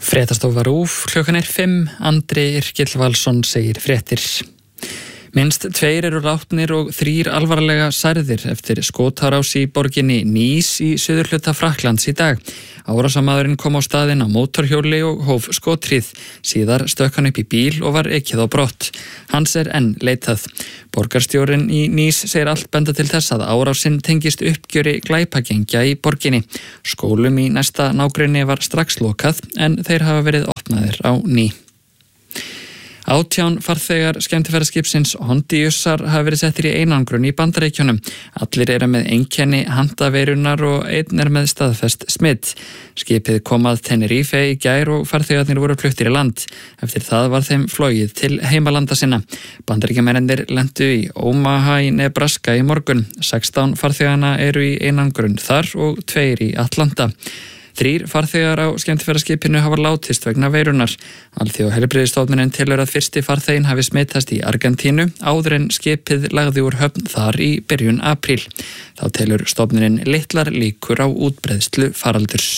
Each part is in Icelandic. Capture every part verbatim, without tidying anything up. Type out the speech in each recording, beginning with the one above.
Fréttastofa RÚV, klukkan er fimm, Andri Yrkill Valsson segir fréttir. Minnst tveir eru látnir og þrír alvarlega særðir eftir skotárás í borginni Nice í suðurhluta Frakklands í dag. Árásarmaðurinn kom á staðinn á mótorhjóli og hóf skothríð. Síðar stökk hann upp í bíl og var ekið á brott. Hans er enn leitað. Borgarstjórinn í Nice segir allt benda til þess að árásinn tengist uppgjöri glæpagengja í borginni. Skólum í næsta nágrenni var strax lokað en þeir hafa verið opnaðir á ný. Átján farþegar skemmtiferðaskipsins Hondiusar hafa verið settir í einangrun í Bandaríkjunum. Allir eru með einkenni handaveirunar og einn er með staðfest smitt. Skipið kom að Tenerife í gær og farþegarnir voru fluttir í land. Eftir það var þeim flogið til heimalanda sinna. Bandaríkjamennirnir lentu í Omaha í Nebraska í morgun. sextán farþegarna eru í einangrun þar og tveir í Atlanta. Þrír farþegar á skemmtiferðaskipinu hafa látist vegna veirunar. Alþjóðaheilbrigðisstofnunin telur að fyrsti farþeginn hafi smitast í Argentínu áður en skipið lagði úr höfn þar í byrjun apríl. Þá telur stofnunin litlar líkur á útbreiðslu faraldurs.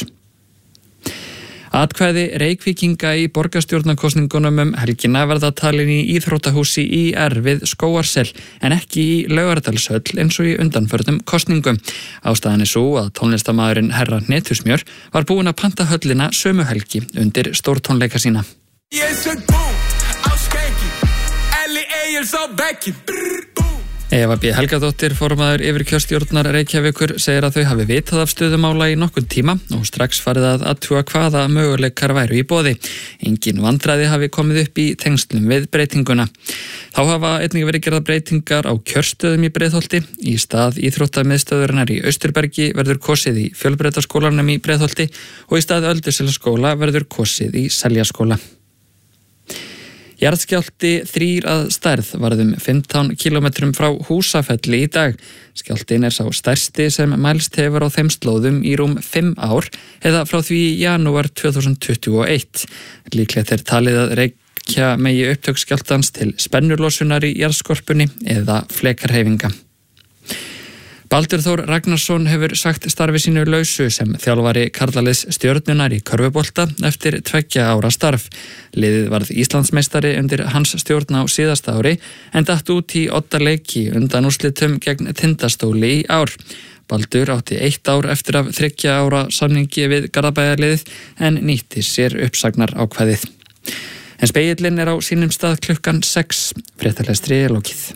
Atkvæði Reykvíkinga í borgarstjórnarkosningunum um helgina verða talin í íþróttahúsi í er við Skógarsel en ekki í Laugardalshöll eins og í undanförnum kosningum. Ástæðan er svo að tónlistarmaðurinn Herra Hnetusmjör var búinn að panta höllina sömu helgi undir stórtónleika sína. Eva B. Helgadóttir, formaður yfirkjörstjórnar Reykjavíkur, segir að þau hafi vitað af stöðumála í nokkurn tíma og strax farið að athuga hvaða möguleikar væru í boði. Engin vandræði hafi komið upp í tengslum við breytinguna. Þá hafa einnig verið gerðar breytingar á kjörstöðum í Breiðholti. Í stað íþróttamiðstöðurinnar í Austurbergi verður kosið í Fjölbrautaskólanum í Breiðholti og í stað Ölduselaskóla verður kosið í Seljaskóla. Jarðskjálfti þrír að stærð varðum fimmtán kílómetrum frá Húsafelli í dag. Skjálftinn er sá stærsti sem mælst hefur á þeim slóðum í rúm fimm ár eða frá því í janúar tvö þúsund tuttugu og eitt. Líklegt er talið að rekja megi upptök skjálftans til spennurlosunar í jarðskorpunni eða flekarhreyfinga. Baldur Þór Ragnarsson hefur sagt starfi sínu lausu sem þjálfari karlaliðs Stjörnunnar í körfubolta eftir tveggja ára starf. Liðið varð Íslandsmeistari undir hans stjórn á síðasta ári en datt út í oddaleiki undan úrslitum gegn Tindastóli í ár. Baldur átti eitt ár eftir af þriggja ára samningi við Garðabæjarliðið en nýtti sér uppsagnar ákvæðið. En spegillinn er á sínum stað klukkan sex. Fréttalestri er lokið.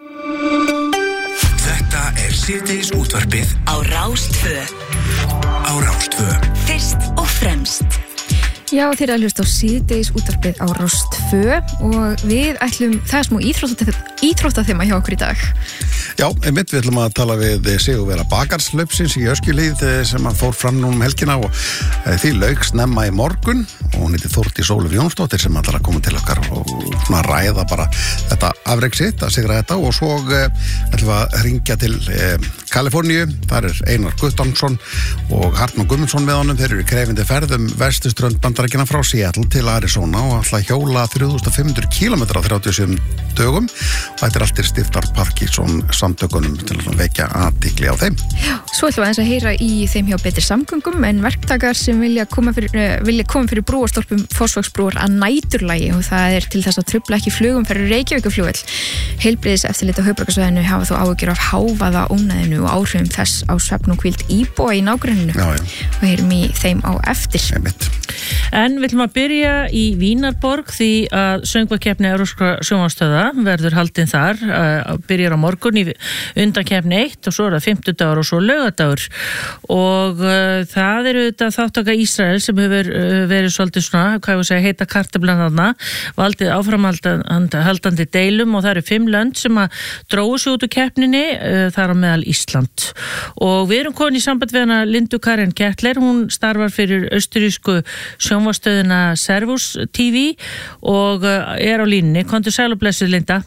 Þetta er síðdegis útvarpið á Rás tvö. Á Rás tvö. Fyrst og fremst. Já, þeir að hlusta á síðdegis útvarpið á Rás tvö og við ætlum, það er smá íþróttaþema hjá okkur í dag. Já, einmitt við ætlum að tala við Sigurvera Bakarslaupsins í Öskjuhlíð sem að fór fram núna um helgina og því lauk snemma í morgun og hún heitir Þórdís Ólöf Jónsdóttir sem ætlar að koma til okkar og svona ræða bara þetta afrek sitt að sigra þetta og svo ætlum við að ringja til eh, Kaliforníu, þar er Einar Guttormsson og Hartmann Guðmundsson með honum, þeir eru í krefindi ferðum vestuströnd Bandaríkjanna frá Seattle til Arizona og ætla að hjóla þrjú þúsund fimm hundruð kílómetra á þrjátíu og sjö dögum og þetta er allt til Stiftar Parkinson samtökunum til að vekja athygli á þeim. Já, svo ætlum við aðeins að heyra í þeim hjá Betri samgöngum en verktakar sem vilja koma fyrir, uh, vilja koma fyrir brúarstólpum Fossvogsbrúar að næturlagi og það er til þess að trufla ekki flugum fyrir Reykjavíkurflugvöll. Heilbrigðiseftirlit á höfuðborgarsvæðinu hafa þó áhyggjur af hávaða ónæðinu og áhrifum þess á svefn og hvíld íbúa í nágrenninu og heyrum í þeim á eftir. Einmitt. En við ætlum að byrja í Vínarborg því að söngvakeppni Evrópskra sjónvarpsstöðva verður haldin þar, uh, byrjar á morgun í undankeppni eitt og svo er það fimmtudagur og svo laugadagur og uh, það eru þetta þáttaka Ísrael sem hefur uh, verið svolítið svona, hvað ég að segja, heita kartablan þarna, valdið áframhaldandi deilum og það eru fimm lönd sem að dróðu sig út úr keppninni, uh, þar á meðal Ísland og við erum komin í samband við hana Lindu Karen Kettler, hún starfar fyrir austurísku sjónvarpsstöðina Servus T V og uh, er á línunni. Komdu sæl og blessuð Linda.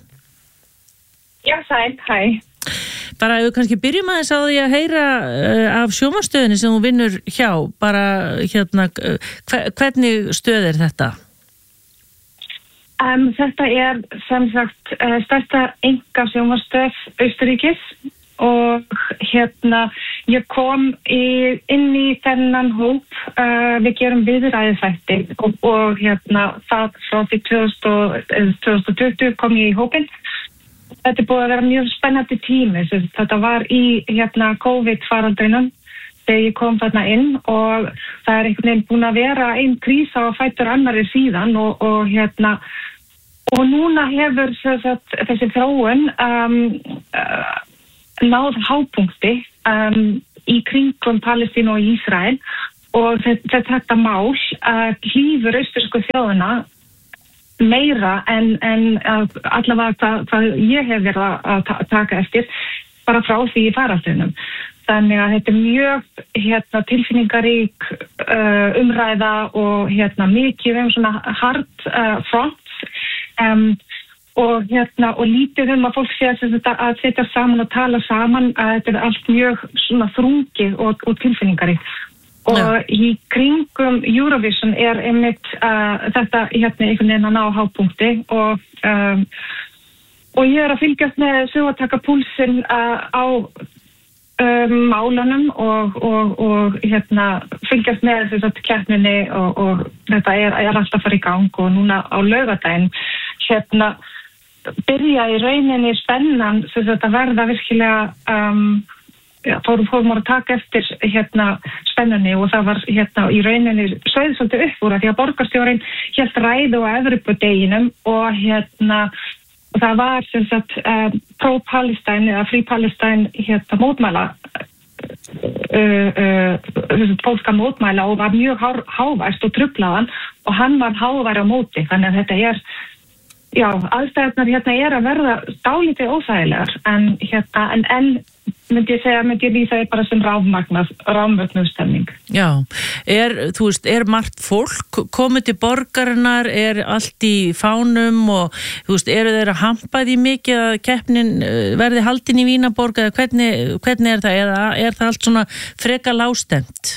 Já, sæl, hæ. Bara ef við kannski byrjum aðeins á því að heyra uh, af sjónvarpsstöðinni sem þú vinnur hjá, bara hérna, uh, hvernig stöð er þetta? Um, þetta er sem sagt uh, stærsta enga sjónvarpsstöð Austurríkis og hérna ég kom í, inn í þennan hóp, uh, við gerum viðræðisætti og, og hérna það frá því tvö þúsund tuttugu kom ég í hópinn. Þetta er búið að vera mjög spennandi tími, þetta var í hérna COVID-faraldrinum þegar ég kom þarna inn og það er einhvern veginn búin að vera einn krísa á fætur annarri síðan og, og hérna og núna hefur sagt, þessi þróun um, uh, náð hápunkti um, í kringum Palestínu og Ísrael og þetta, þetta mál uh, hlýfur austfirsku þjóðina meira en, en uh, allavega hvað, hvað ég hef verið að ta- taka eftir bara frá því í faraldrinum. Þannig að þetta er mjög hérna, tilfinningarík uh, umræða og hérna, mikið um svona hard uh, fronts um, og, hérna, og lítið um að fólk sé að, að setja saman og tala saman að þetta er allt mjög svona þrungið og, og tilfinningarík. Og ja. Í kringum Eurovision er einmitt uh, þetta hérna einhvern veginn að ná hápunkti og, um, og ég er að fylgjast með svo að taka púlsinn uh, á um, málunum og, og, og hérna fylgjast með þess að keppninni og, og þetta er, er alltaf að fara í gang og núna á laugardaginn hérna byrja í rauninni spennan þess að þetta verða virkilega um, Já, fórum, fórum að taka eftir hérna spennunni og það var hérna í rauninni sveið svolítið upp úr að því að borgarstjórinn hélt ræðu á Evrópudeginum og hérna og það var sem sagt um, pro-Palestine eða free-Palestine hérna mótmæla uh, uh, pólska mótmæla og var mjög há, hávært og truflaðan og hann var háværi á móti þannig að þetta er já, aðstæðurnar hérna er að verða dálítið óþægilegar en hérna en enn myndi ég segja, myndi ég lýsa bara sem rámvögnumstemning. Já, er, þú veist, er margt fólk komið til borgarinnar, er allt í fánum og, þú veist, eru þeir að hampa því mikið að keppnin verði haldin í Vínaborg eða hvernig, hvernig er það? Er, er það allt svona freka lágstemt?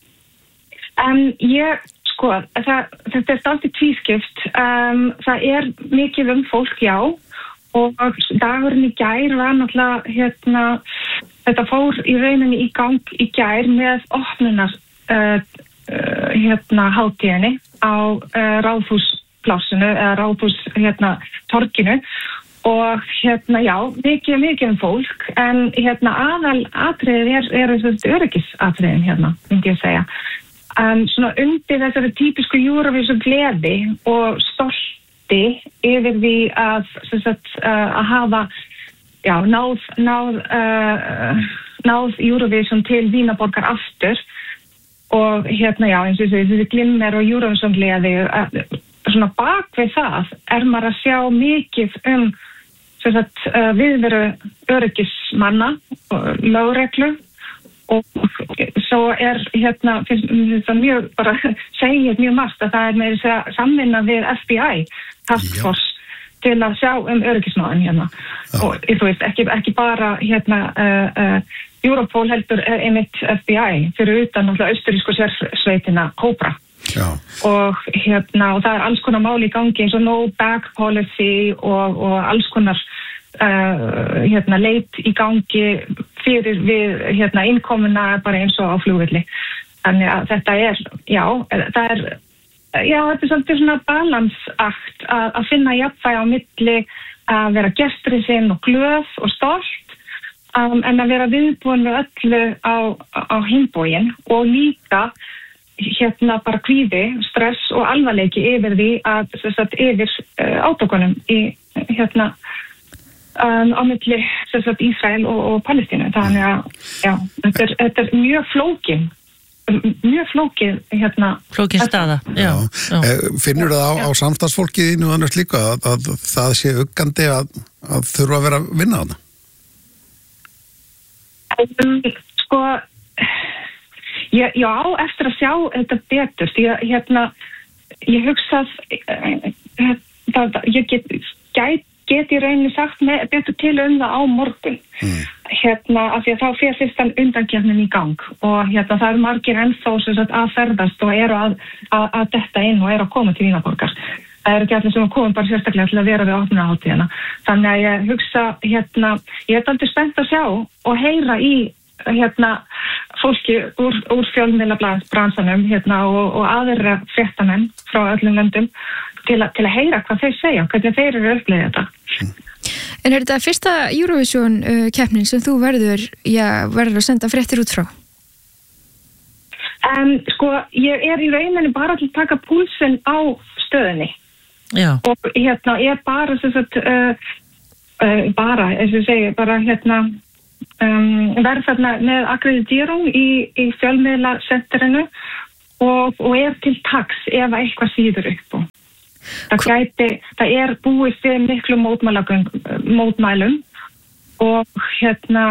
Um, ég, sko, það, þetta er alltaf tvískipt. Um, það er mikið um fólk, já, og dagurinn í gær var náttúrulega hérna, þetta fór í rauninni í gang í gær með opnunar uh, uh, hérna hátíðinni á uh, Ráðhúsplássinu eða Ráðhús hérna torginu og hérna já, mikið mikið um fólk en hérna aðal atriðið er, er þessi öryggisatriðin hérna, myndi ég segja. Um, svona undir þessari típisku Eurovision gleði og stolt yfir því að, sagt, uh, að hafa já, náð, náð, uh, náð Eurovision til Vínaborgar aftur og hérna já, eins og þessi glimmer og Eurovision gleði uh, svona bak við það er maður að sjá mikið um sagt, uh, viðveru öryggismanna og lögreglu og svo er hérna þetta mjög bara segir mjög margt að það er með þess að samvinna við F B I Task Force til að sjá um öryggismálin hérna Já. Og þú veist ekki, ekki bara hérna uh, uh, Europol heldur einmitt F B I fyrir utan náttúrulega austurísku sérsveitina Cobra Já. og hérna og það er alls konar mál í gangi eins og no back policy og, og alls konar Uh, hérna leit í gangi fyrir við hérna innkomuna bara eins og á flugvelli þannig að þetta er, já, það er já, þetta er svolítið svona balansakt að, að finna jafnvægi á milli að vera gestrisin og glöð og stolt um, en að vera viðbúin við öllu á, á hinbógin og líka hérna bara kvíði, stress og alvarleiki yfir því að þess að yfir uh, átökunum í hérna Um, á milli sagt, Ísrael og, og Palestínu þannig að já, þetta, er, þetta er mjög flókin mjög flókin hérna flókin staða já, já. Finnur það á, á samstagsfólkiðinu annars líka að, að það sé uggandi að, að þurfa að vera að vinna á það? Um, sko ég, já, eftir að sjá þetta betur því að hérna ég hugsað það, ég get gæt get ég rauninni sagt með, betur til um það á morgun mm. hérna af því að þá fer fyrstan undankjarnin í gang og hérna það eru margir ennþá sem sagt að ferðast og eru að, að, að detta inn og eru að koma til Vínaborgar það er ekki allir sem komum bara sérstaklega til að vera við opnunarhátíðina. Þannig að ég hugsa, hérna, ég er aldrei spennt að sjá og heyra í hérna, fólki úr, úr fjölmiðlabransanum hérna, og, og aðra fréttamenn frá öllum löndum til, a, til að heyra hvað þeir segja, hvernig þeir eru upplegið þetta. En er þetta fyrsta Eurovision uh, keppnin sem þú verður, já, verður að senda fréttir út frá? Um, sko, ég er í rauninni bara til að taka púlsinn á stöðinni. Já. Og hérna, ég er bara, sem sagt, uh, uh, bara, eins og ég segi, bara hérna, um, verð þarna með akkreditering í, í fjölmiðlasenterinu og, og er til taks ef eitthvað síður upp og. Það gæti, það er búið fyrir miklu mótmælum og hérna,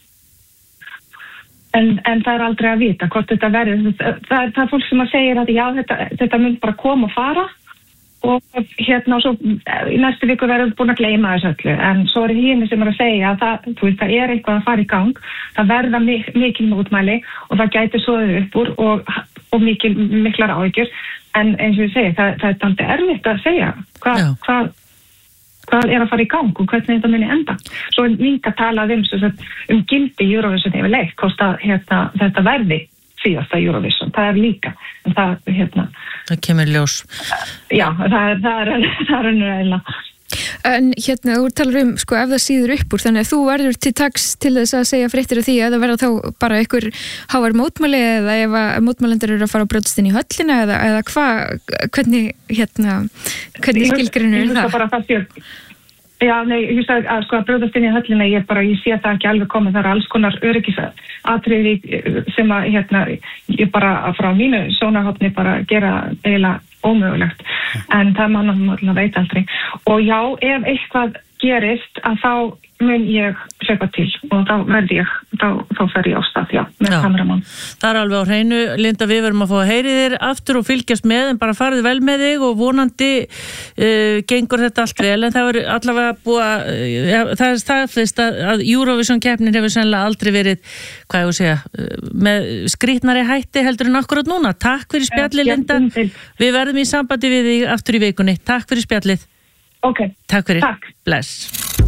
en, en það er aldrei að vita hvort þetta verður. Það, það, það er fólk sem að segja að já, þetta, þetta mun bara koma og fara og hérna og svo í næstu viku verður búin að gleyma þessu öllu. En svo er hínu sem er að segja að það, þú veist, það er eitthvað að fara í gang, það verða mik mikil mótmæli og það gæti svoðið upp úr og, og mikil, miklar áhyggjur. En eins og ég segi, það, það er aldrei erfitt að segja hvað, hvað, hvað er að fara í gang og hvernig þetta muni enda. Svo er líka talað um, um gildi Eurovision yfirleitt, hvort að hérna, þetta verði síðasta Eurovision. Það er líka. En það, hérna, það kemur ljós. Já, það er, það er, það er eiginlega. En hérna, þú talar um, sko, ef það síður upp úr, þannig að þú verður til taks til þess að segja fréttir af því að það verða þá bara einhver hávar mótmæli eða ef að mótmælendur eru að fara á brjótast inn í höllina eða, eða hvað, hvernig, hérna, hvernig skilgrinu er það? Ég hugsa bara það sér, já, nei, ég hugsa að sko að brjótast inn í höllina, ég bara, ég sé það ekki alveg komið, það er alls konar öryggisatriði sem að, hérna, ég bara frá mínu sjónarhorni bara gera eiginlega ómögulegt, en það mann að veit aldrei. Og já, ef eitthvað gerist, að þá mun ég hlaupa til og þá verði ég, þá, þá fer ég á stað, já, með já. Kameramann. Það er alveg á hreinu, Linda, við verum að fá að heyri þér aftur og fylgjast með, en bara farið vel með þig og vonandi uh, gengur þetta allt vel, en það er allavega búið að, uh, það er staðfest að, að Eurovision-keppnin hefur sennilega aldrei verið, hvað ég að segja, uh, með skrýtnari hætti heldur en akkurat núna. Takk fyrir spjallið, Linda. Við verðum í sambandi við þig aftur í vikunni. Takk fyrir spjallið. Ok. Takk fyrir. Takk. Bless.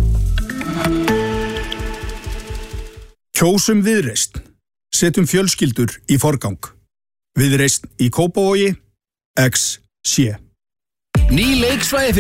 Kjósum Viðreisn. Setjum fjölskyldur í forgang. Viðreisn í Kópavogi. X C. Ný leiksvæði